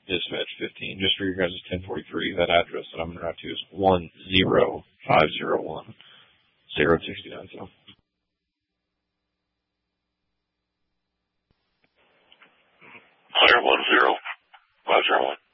Dispatch 15, just for your guys' 1043, that address that I'm going to route to is 10501 069. So. Clear 10501.